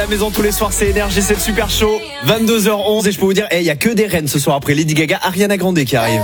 la maison tous les soirs, c'est Énergie, c'est le super show. 22h11 et je peux vous dire, il y a que des reines ce soir après Lady Gaga, Ariana Grande qui arrive.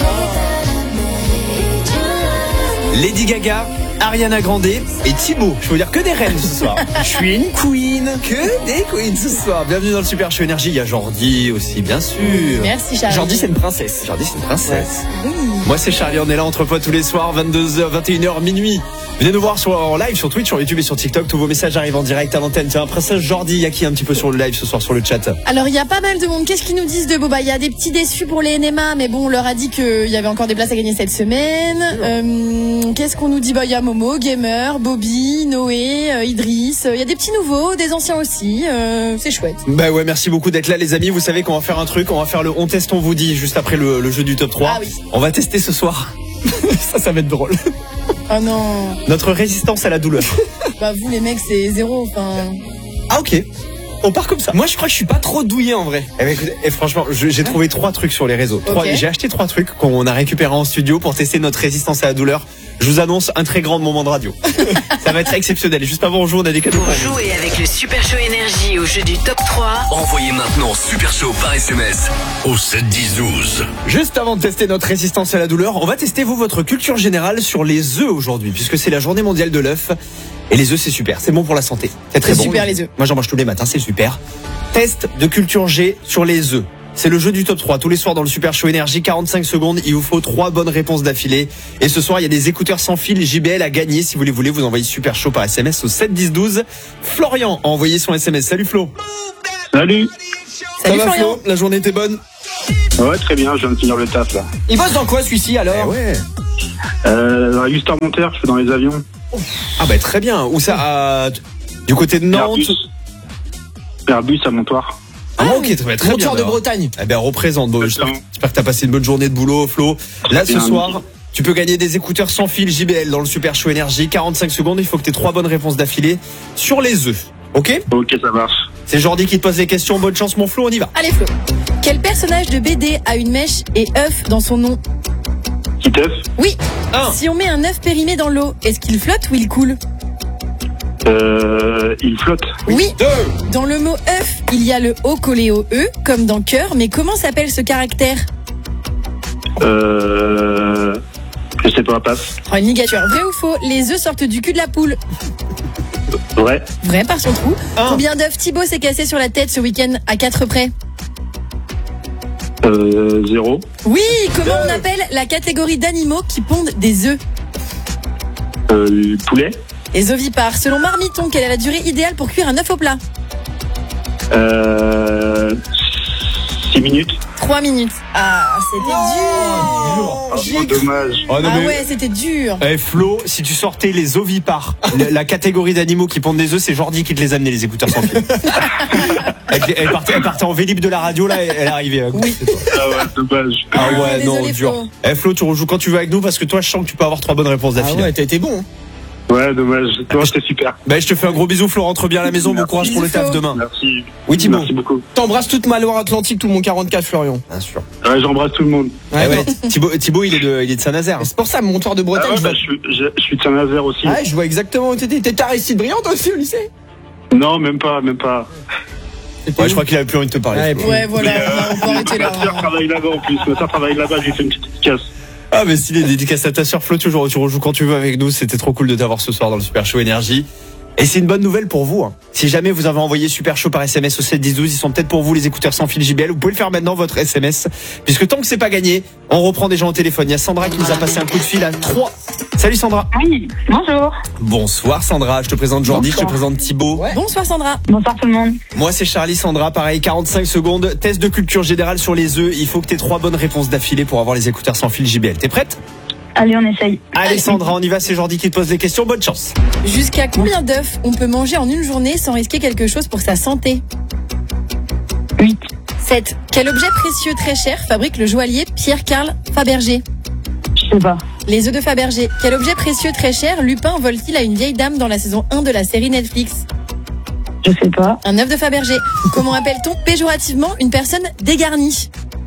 Lady Gaga, Ariana Grande et Thibaut. Je peux vous dire que des reines ce soir. Je suis une queen. Que des queens ce soir. Bienvenue dans le super show Énergie. Il y a Jordi aussi, bien sûr. Merci Charlie. Jordi, c'est une princesse. Jordi, c'est une princesse. Oui. Moi, c'est Charlie. On est là entre potes tous les soirs, 22h, 21h, minuit. Venez nous voir en live sur Twitch, sur YouTube et sur TikTok. Tous vos messages arrivent en direct à l'antenne. Tiens, princesse Jordi, il y a qui un petit peu sur le live ce soir sur le chat? Alors, il y a pas mal de monde. Qu'est-ce qu'ils nous disent de beau? Il y a des petits déçus pour les NMA, mais bon, on leur a dit qu'il y avait encore des places à gagner cette semaine. Qu'est-ce qu'on nous dit? Il y a Momo, Gamer, Bobby, Noé, Idriss. Il y a des petits nouveaux, des anciens aussi. C'est chouette. Bah ouais, merci beaucoup d'être là, les amis. Vous savez qu'on va faire un truc. On va faire le on teste, on vous dit juste après le jeu du top 3. Ah oui. On va tester ce soir. ça va être drôle. Oh non. Notre résistance à la douleur. Vous les mecs, c'est zéro. Ah ok. On part comme ça. Moi, je crois que je suis pas trop douillé en vrai. Et franchement, j'ai trouvé 3 trucs sur les réseaux. Okay. J'ai acheté 3 trucs qu'on a récupérés en studio pour tester notre résistance à la douleur. Je vous annonce un très grand moment de radio. Ça va être exceptionnel. Et juste avant, on joue, on a des cadeaux. Pour jouer avec le Super Show Énergie au jeu du top 3, envoyez maintenant Super Show par SMS au 7 10 12. Juste avant de tester notre résistance à la douleur, on va tester votre culture générale sur les œufs aujourd'hui, puisque c'est la journée mondiale de l'œuf. Et les œufs, c'est super, c'est bon pour la santé. C'est très bon. Super les œufs. Moi, j'en mange tous les matins, c'est super. Test de culture G sur les œufs. C'est le jeu du top 3. Tous les soirs dans le Super Show Énergie, 45 secondes. Il vous faut 3 bonnes réponses d'affilée. Et ce soir, il y a des écouteurs sans fil JBL à gagner. Si vous les voulez, vous envoyez Super Show par SMS au 7 10 12. Florian a envoyé son SMS. Salut Flo. Salut. Salut Ça va Florian. Flo? La journée était bonne? Ouais, très bien, je viens de finir le taf là. Il bosse dans quoi celui-ci alors? Ouais. Augustin Monterre, je suis dans les avions. Ah bah très bien. Où ça? Du côté de Nantes? Airbus à Montoire. Ah ok, très bien. Monteur de alors. Bretagne. Eh ben représente. Bon, j'espère que t'as passé une bonne journée de boulot, Flo. Là, ce Bien, soir, tu peux gagner des écouteurs sans fil JBL dans le Super Show Énergie. 45 secondes, il faut que tu aies 3 bonnes réponses d'affilée sur les œufs. Ok? Ok, ça marche. C'est Jordi qui te pose les questions. Bonne chance, mon Flo, on y va. Allez Flo. Quel personnage de BD a une mèche et œuf dans son nom? Titeuf. Oui. 1. Si on met un œuf périmé dans l'eau, est-ce qu'il flotte ou il coule? Il flotte. Oui. 2. Dans le mot œuf, il y a le O collé au E, comme dans cœur, mais comment s'appelle ce caractère? Je sais pas, passe. Oh, une ligature. Vrai ou faux? Les œufs sortent du cul de la poule. Vrai. Vrai par son trou. Un. Combien d'œufs Thibaut s'est cassé sur la tête ce week-end à 4 près? 0. Oui. Comment on appelle la catégorie d'animaux qui pondent des œufs? Poulet. Les ovipares. Selon Marmiton, quelle est la durée idéale pour cuire un œuf au plat? 6 minutes. 3 minutes. Ah, c'était dur. Dommage. Oh, non, Ah mais- ouais, c'était dur. Eh, Flo, si tu sortais les ovipares, la catégorie d'animaux qui pondent des œufs, c'est Jordi qui te les amenait, les écouteurs sans fil. Elle partait en vélib de la radio, là, elle arrivait. Oui. Ah ouais, dommage. Ah ouais, Désolé, non, dur. Flo. Eh, Flo, tu rejoues quand tu veux avec nous parce que toi, je sens que tu peux avoir 3 bonnes réponses Ah d'affilée. ouais, t'as été bon. Hein. Ouais, dommage. Toi, c'était super. Ben, je te fais un gros bisou, Flo, rentre bien à la maison, bon courage pour le Bisous, taf Flo. demain. Merci. Oui, Thibaut. Merci beaucoup. T'embrasses toute ma Loire-Atlantique, tout mon 44 Florian. Bien sûr. Ouais, j'embrasse tout le monde. Eh ouais, Thibaut, il est de Saint-Nazaire. C'est pour ça, monteur de Ah Bretagne. ouais, je bah, vois... je suis de Saint-Nazaire aussi. Ouais, je vois exactement où t'étais. T'étais à Aristide Briand toi aussi au lycée? Non, même pas. Ouais, je crois qu'il avait plus envie de te parler. Ouais, Flo. Ouais, voilà, on peut arrêter là. Ma sœur travaille là-bas en plus. Ma sœur travaille là-bas, j'ai fait une petite casse. Ah, mais stylé, dédicace à ta sœur Flo, tu rejoues quand tu veux avec nous. C'était trop cool de t'avoir ce soir dans le Super Show Énergie. Et c'est une bonne nouvelle pour vous. Hein. Si jamais vous avez envoyé Super Show par SMS au 7 10 12, ils sont peut-être pour vous les écouteurs sans fil JBL. Vous pouvez le faire maintenant, votre SMS. Puisque tant que c'est pas gagné, on reprend des gens au téléphone. Il y a Sandra qui nous a passé un coup de fil à 3. Salut Sandra. Oui, bonjour. Bonsoir Sandra, je te présente Jordi, je te présente Thibaut. Ouais. Bonsoir Sandra. Bonsoir tout le monde. Moi c'est Charlie. Sandra, pareil, 45 secondes. Test de culture générale sur les œufs. Il faut que tu aies 3 bonnes réponses d'affilée pour avoir les écouteurs sans fil JBL. T'es prête? Allez, on essaye. Allez Sandra, on y va, c'est Jordi qui te pose les questions. Bonne chance. Jusqu'à combien d'œufs on peut manger en une journée sans risquer quelque chose pour sa santé? 8. 7. Quel objet précieux très cher fabrique le joaillier Pierre-Carl Fabergé? Je sais pas. Les œufs de Fabergé. Quel objet précieux très cher Lupin vole-t-il à une vieille dame dans la saison 1 de la série Netflix? Je sais pas. Un œuf de Fabergé. Comment appelle-t-on péjorativement une personne dégarnie?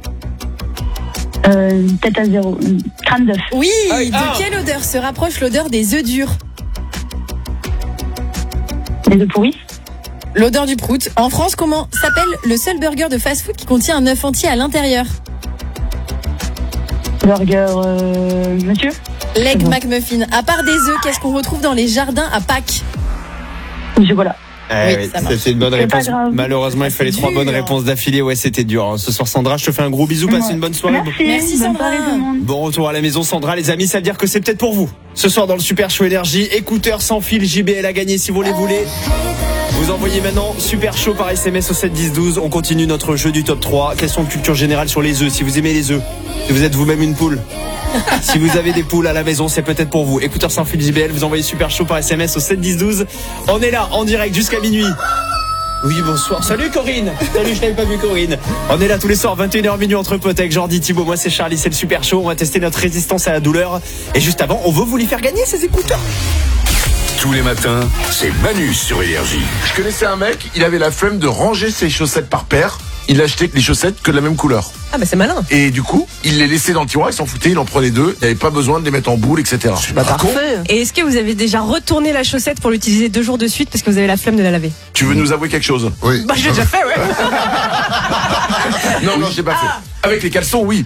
Tête à 0. Crâne d'œuf. Oui. Ah oui. De quelle odeur se rapproche l'odeur des œufs durs? Les œufs pourris. L'odeur du prout. En France, comment s'appelle le seul burger de fast-food qui contient un œuf entier à l'intérieur? Burger, monsieur? L'Egg Bon. McMuffin. À part des œufs, qu'est-ce qu'on retrouve dans les jardins à Pâques? Du chocolat. Oui, ça marche. c'était une bonne C'est pas réponse. grave. Malheureusement, il fallait C'est 3 bonnes dur. réponses d'affilée. Ouais, c'était dur. hein. Ce soir, Sandra, je te fais un gros bisou. Passe une bonne soirée. Merci, bonne Sandra. soirée tout le monde. Bon retour à la maison, Sandra. Les amis, ça veut dire que c'est peut-être pour vous. Ce soir, dans le Super Show Énergie, écouteurs sans fil, JBL a gagné si vous les voulez. Vous envoyez maintenant Super Show par SMS au 7 10 12. On continue notre jeu du top 3. Question de culture générale sur les œufs. Si vous aimez les œufs, si vous êtes vous-même une poule, si vous avez des poules à la maison, c'est peut-être pour vous. Écouteurs sans fil, JBL, vous envoyez Super Show par SMS au 7 10 12. On est là, en direct jusqu'à minuit. Oui, bonsoir. Salut Corinne. Salut, je n'avais pas vu Corinne. On est là tous les soirs, 21h minuit entre potes avec Jordi, Thibaut. Moi, c'est Charlie, c'est le Super Show. On va tester notre résistance à la douleur. Et juste avant, on veut vous les faire gagner ces écouteurs. Tous les matins, c'est Manu sur Énergie. Je connaissais un mec, il avait la flemme de ranger ses chaussettes par paire. Il achetait les chaussettes que de la même couleur. Ah bah c'est malin. Et du coup, il les laissait dans le tiroir, il s'en foutait, il en prenait 2. Il n'avait pas besoin de les mettre en boule, etc. Bah parfait. Et est-ce que vous avez déjà retourné la chaussette pour l'utiliser 2 jours de suite parce que vous avez la flemme de la laver? Tu veux nous avouer quelque chose? Oui. Bah je l'ai déjà fait, ouais. Non, je l'ai pas fait. Avec les caleçons, oui.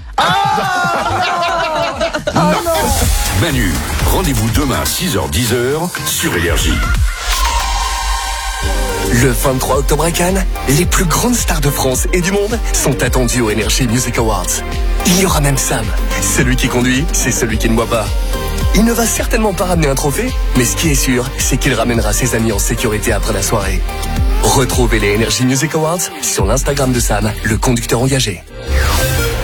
Manu, rendez-vous demain 6h-10h sur Énergie. Le 23 octobre à Cannes, les plus grandes stars de France et du monde sont attendues au Energy Music Awards. Il y aura même Sam. Celui qui conduit, c'est celui qui ne boit pas. Il ne va certainement pas ramener un trophée, mais ce qui est sûr, c'est qu'il ramènera ses amis en sécurité après la soirée. Retrouvez les Energy Music Awards sur l'Instagram de Sam, le conducteur engagé.